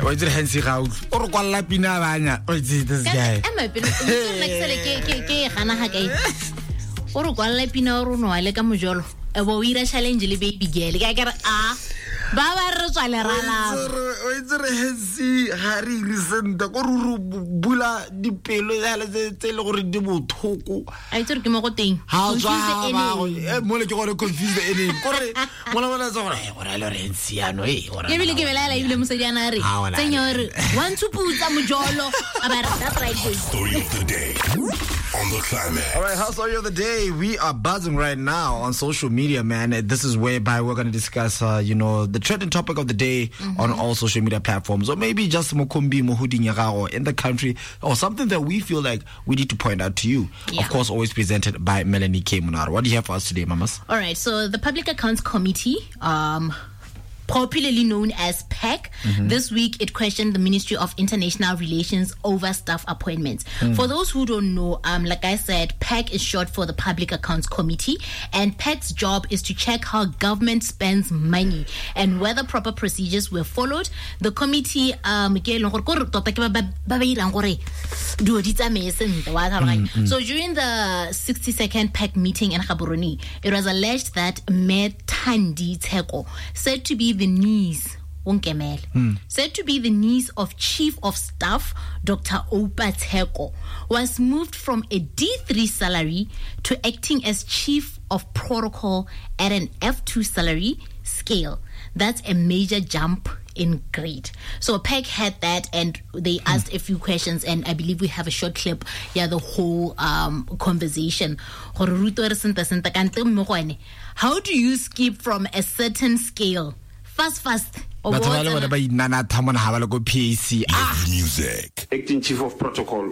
What's the handsy route? Or qualla pina banya. What's this guy? I'm a bit like Hana Hagay. Or qualla pina or no, I like a mujolo. A Wawira challenge, baby girl. I got Baba Rosalerala. What's the handsy Harry recent? The Bula di pelo, the tailor di Toko. I took him a thing. How's that? Molecular confused the enemy. One of us are Lorenciano. You really give a lie, you Musadianari. Senor, one to put some jolo about that right. Story of the day on the Climate. All right, how's story of the day? We are buzzing right now on social media, man. This is whereby we're going to discuss, the trending topic of the day on all social media platforms, or maybe just Mokumbi Mohudi Nyagao in the country, or something that we feel like we need to point out to you. Yeah. Of course, always presented by Melanie K. Munar. What do you have for us today, Mamas? All right, so the Public Accounts Committee, popularly known as PAC, this week it questioned the Ministry of International Relations over staff appointments. For those who don't know, like I said, PAC is short for the Public Accounts Committee, and PAC's job is to check how government spends money and whether proper procedures were followed. The committee, so during the 60-second PAC meeting in Gaborone, it was alleged that Thandi Tsheko, said to be the niece of Chief of Staff Dr. Oupa Tsheko, was moved from a D3 salary to acting as Chief of Protocol at an F2 salary scale. That's a major jump in grade. So PAC had that, and they asked a few questions, and I believe we have a short clip. Yeah, the whole conversation. How do you skip from a certain scale? Fast. Music. Acting Chief of Protocol,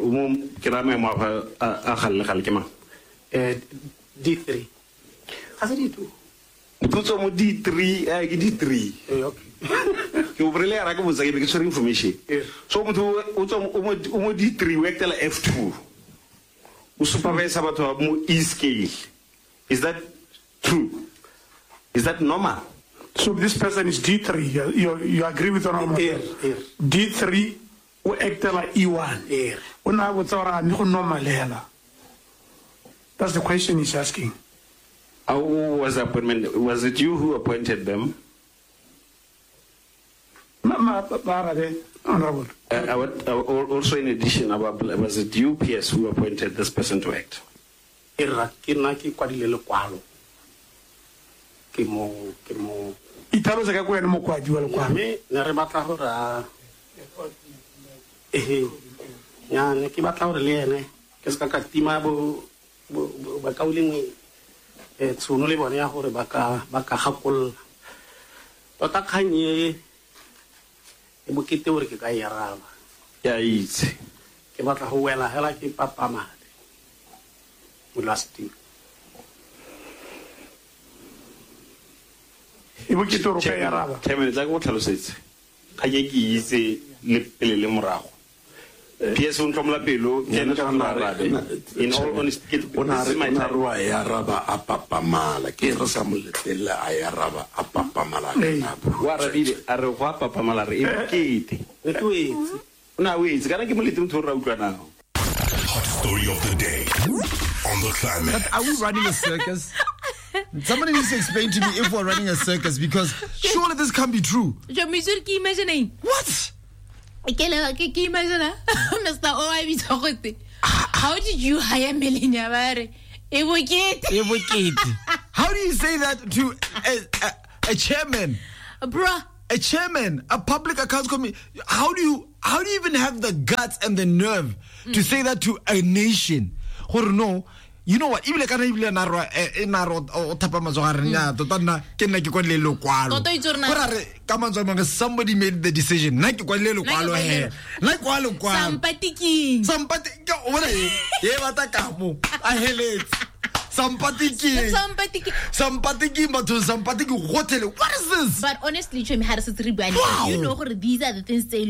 D3. How's it do? D3, D3. Okay. You really are going to get information. So, D3, we tell F2. We supervise about E scale. Is that true? Is that normal? So this person is D3. You agree with the normal? D3 we act like E1. That's the question he's asking. How was the appointment? Was it you who appointed them? Honorable. Also, in addition, was it you, PS, who appointed this person to act? Italo se ka kwena mo kwa diwa le kwa me ne re batla hore ya ne ke batla hore le ene ke ska ka tima bo ba ka ulengwe tsono le bona ya hore ba ka gakolla tota khanye e bokete hore ke ka yaraba ya itse ke batla ho wela hela ke papamale mo last week. Ibukito roka yaraba. Kemene tsa go tlhalosetse. Ga ke itse le pele le morago. PS o ntlomola pelo ke ne ka marabe. In all honesty, Ona re marwa ya raba a papamala ke re sa moletela a ya raba a papamala ka wa rabile a re go a papamala re e bokete. Re twetse. Ona wetse kana ke molete motho ra utlwana. Hot story of the day on the Climate. But are we running a circus? Somebody needs to explain to me if we're running a circus, because surely this can't be true. What? How did you hire Melania? How do you say that to a chairman? Bruh. A chairman, a public accounts committee. How do you even have the guts and the nerve to say that to a nation? Or no, you know what? Even like somebody made the decision. What is this? But honestly, you know these are the things they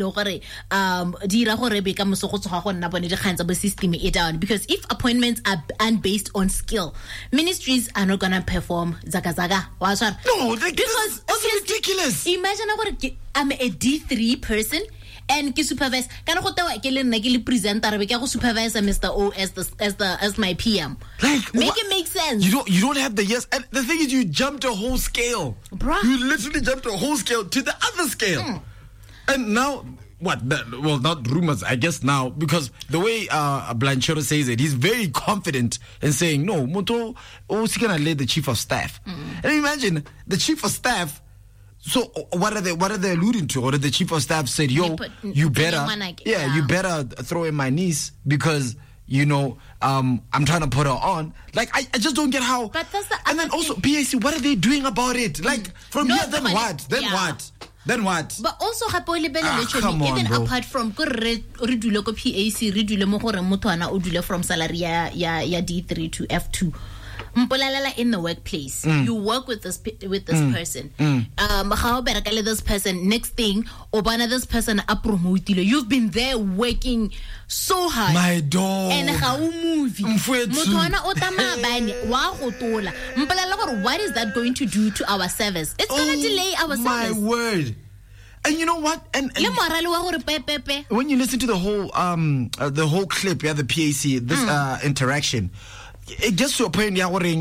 because if appointments are based on skill, ministries are not gonna perform zaga. No, because it's ridiculous. Imagine I'm a D3 person and ke supervise kana go tewa ke le nna ke le presenter be ke go supervisor Mr. O as my PM. Like, make it make sense. You don't have the yes, and the thing is, you jumped a whole scale. Bruh. You literally jumped a whole scale to the other scale, and now. Well, not rumors, I guess now, because the way Blanchero says it, he's very confident in saying, no, Moto is going to lead the chief of staff. And imagine, the chief of staff, so what are they alluding to? Or the chief of staff said, yo, you better throw in my niece because, you know, I'm trying to put her on. Like, I just don't get how. But that's the and then also, PAC, what are they doing about it? Like, from here, then what? Then what? But also even bro. apart from re dule ko PAC re dule mo gore motho ana o dule from salary ya D3 to F2 mpolalela in the workplace. You work with this person. How better this person, next thing obana this person a promotile. You've been there working so hard. My dog. And how movie. Motho ana o tama bani wa go tola. Mpolela gore what is that going to do to our service? It's going to delay our service. My word. And you know what? And when you listen to the whole clip, the PAC, this interaction, it gets to a point where what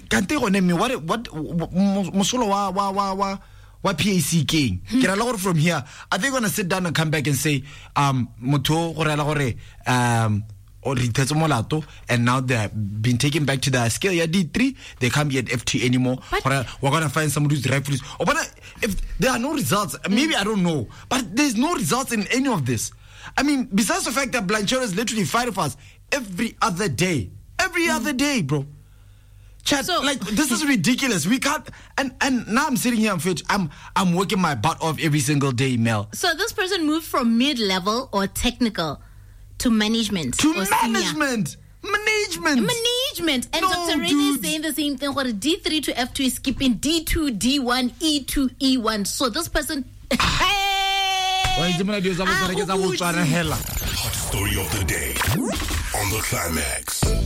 PAC king get a lot from here. Are they gonna sit down and come back and say and now they've been taken back to the scale D3, they can't be at F2 anymore. We're gonna find somebody who's rightfully. But if there are no results, maybe I don't know, but there's no results in any of this. I mean, besides the fact that Blanchero is literally fighting for us every other day, bro. Chat, so, like, this is ridiculous. We can't, and now I'm sitting here I'm working my butt off every single day, Mel. So this person moved from mid-level or technical to management. Management. And Dr. Rain is saying the same thing. What D3 to F2 is skipping D2, D1, E2, E1. So this person. Hot story of the day on the Climax.